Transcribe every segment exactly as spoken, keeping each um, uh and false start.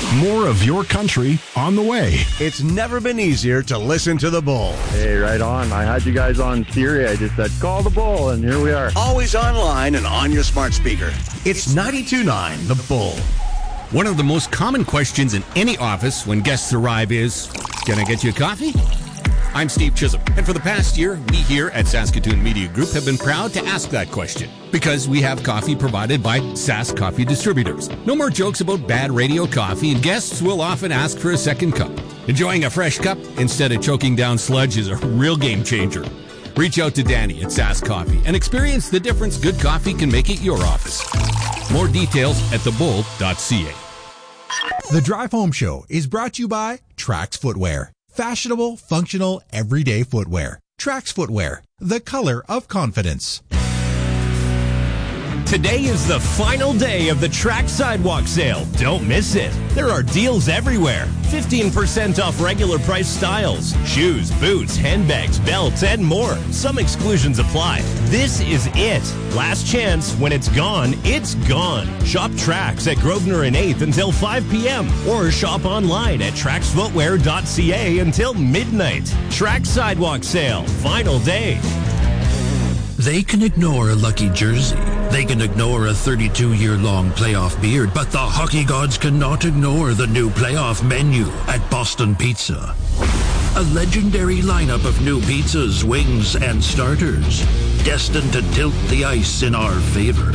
More of your country on the way. It's never been easier to listen to the Bull. Hey, right on. I had you guys on Siri. I just said, call the Bull, and here we are. Always online and on your smart speaker. It's ninety-two point nine The Bull. One of the most common questions in any office when guests arrive is, can I get you a coffee? I'm Steve Chisholm, and for the past year, we here at Saskatoon Media Group have been proud to ask that question because we have coffee provided by Sask Coffee Distributors. No more jokes about bad radio coffee, and guests will often ask for a second cup. Enjoying a fresh cup instead of choking down sludge is a real game changer. Reach out to Danny at Sask Coffee and experience the difference good coffee can make at your office. More details at the bull dot c a. The Drive Home Show is brought to you by Trax Footwear. Fashionable, functional, everyday footwear. Trax Footwear, the color of confidence. Today is the final day of the Trax Sidewalk Sale. Don't miss it. There are deals everywhere. fifteen percent off regular price styles, shoes, boots, handbags, belts, and more. Some exclusions apply. This is it. Last chance. When it's gone, it's gone. Shop Trax at Grosvenor and eighth until five p.m. or shop online at trax footwear dot c a until midnight. Trax Sidewalk Sale. Final day. They can ignore a lucky jersey. They can ignore a thirty-two-year-long playoff beard, but the hockey gods cannot ignore the new playoff menu at Boston Pizza. A legendary lineup of new pizzas, wings, and starters, destined to tilt the ice in our favor.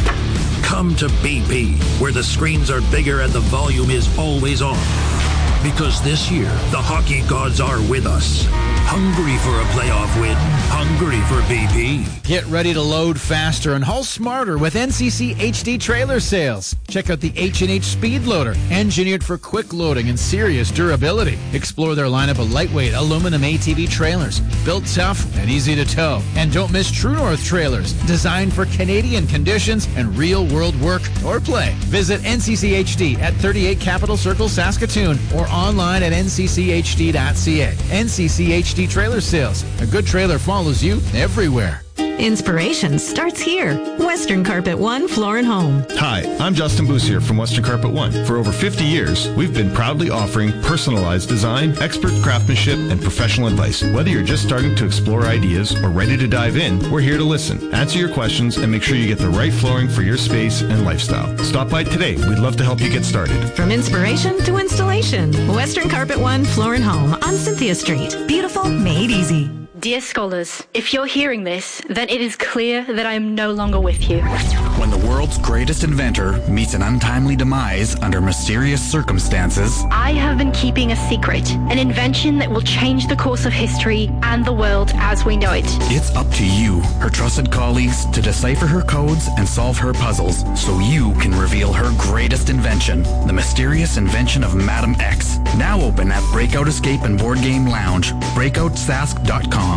Come to B P, where the screens are bigger and the volume is always on. Because this year, the hockey gods are with us. Hungry for a playoff win. Hungry for B P. Get ready to load faster and haul smarter with N C C H D trailer sales. Check out the H and H Speed Loader, engineered for quick loading and serious durability. Explore their lineup of lightweight aluminum A T V trailers, built tough and easy to tow. And don't miss True North trailers, designed for Canadian conditions and real-world work or play. Visit N C C H D at thirty-eight Capitol Circle, Saskatoon, or online at n c c h d dot c a. N C C H D trailer sales. A good trailer follows you everywhere. Inspiration starts here. Western Carpet One Floor and Home. Hi, I'm Justin Boussier from Western Carpet One. For over fifty years, we've been proudly offering personalized design, expert craftsmanship, and professional advice. Whether you're just starting to explore ideas or ready to dive in, we're here to listen, answer your questions, and make sure you get the right flooring for your space and lifestyle. Stop by today. We'd love to help you get started. From inspiration to installation, Western Carpet One Floor and Home on Cynthia Street. Beautiful, made easy. Dear scholars, if you're hearing this, then it is clear that I am no longer with you. When the world's greatest inventor meets an untimely demise under mysterious circumstances, I have been keeping a secret, an invention that will change the course of history and the world as we know it. It's up to you, her trusted colleagues, to decipher her codes and solve her puzzles so you can reveal her greatest invention, the mysterious invention of Madam X. Now open at Breakout Escape and Board Game Lounge, breakout sask dot com.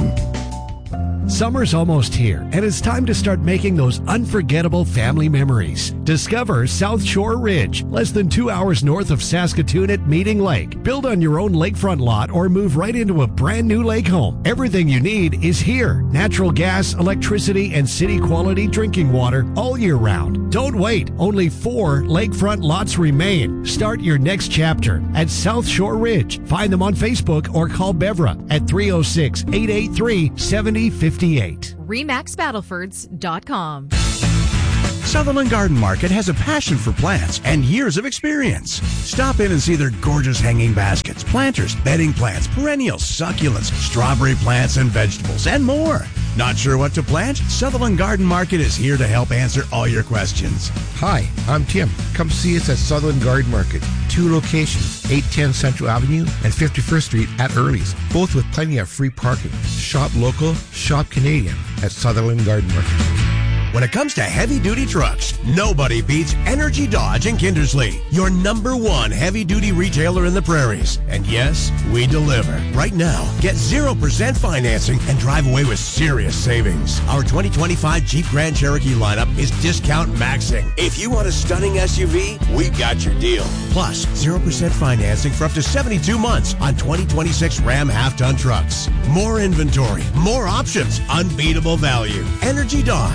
Summer's almost here, and it's time to start making those unforgettable family memories. Discover South Shore Ridge, less than two hours north of Saskatoon at Meeting Lake. Build on your own lakefront lot or move right into a brand new lake home. Everything you need is here. Natural gas, electricity, and city-quality drinking water all year round. Don't wait. Only four lakefront lots remain. Start your next chapter at South Shore Ridge. Find them on Facebook or call Bevra at three oh six, eight eight three, seven oh five eight. Remax Battlefords dot com. Sutherland Garden Market has a passion for plants and years of experience. Stop in and see their gorgeous hanging baskets, planters, bedding plants, perennials, succulents, strawberry plants, and vegetables, and more. Not sure what to plant? Sutherland Garden Market is here to help answer all your questions. Hi, I'm Tim. Come see us at Sutherland Garden Market. Two locations, eight ten Central Avenue and fifty-first Street at Early's, both with plenty of free parking. Shop local, shop Canadian at Sutherland Garden Market. When it comes to heavy-duty trucks, nobody beats Energy Dodge in Kindersley, your number one heavy-duty retailer in the prairies. And yes, we deliver. Right now, get zero percent financing and drive away with serious savings. Our twenty twenty-five Jeep Grand Cherokee lineup is discount maxing. If you want a stunning S U V, we got your deal. Plus, zero percent financing for up to seventy-two months on twenty twenty-six Ram half-ton trucks. More inventory, more options, unbeatable value. Energy Dodge.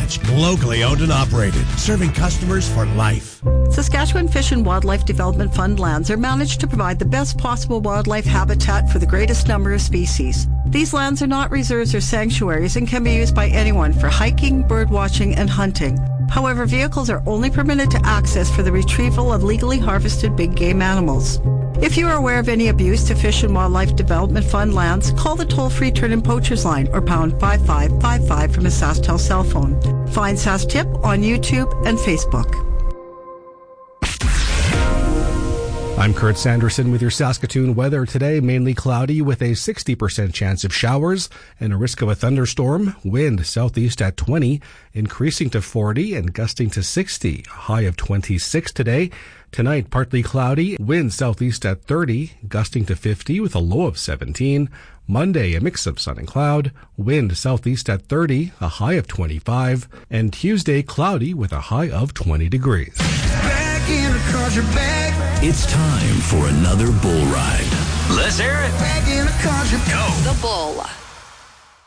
Locally owned and operated, serving customers for life. Saskatchewan Fish and Wildlife Development Fund lands are managed to provide the best possible wildlife habitat for the greatest number of species. These lands are not reserves or sanctuaries and can be used by anyone for hiking, bird watching, and hunting. However, vehicles are only permitted to access for the retrieval of legally harvested big game animals. If you are aware of any abuse to Fish and Wildlife Development Fund lands, call the toll-free Turn-In Poachers line or pound five five five five from a SaskTel cell phone. Find SaskTip on YouTube and Facebook. I'm Kurt Sanderson with your Saskatoon weather. Today, mainly cloudy with a sixty percent chance of showers and a risk of a thunderstorm. Wind southeast at twenty, increasing to forty and gusting to sixty. High of twenty-six today. Tonight, partly cloudy. Wind southeast at thirty, gusting to fifty with a low of seventeen. Monday, a mix of sun and cloud. Wind southeast at thirty, a high of twenty-five. And Tuesday, cloudy with a high of twenty degrees. It's time for another bull ride. Let's hear it. Go. The Bull.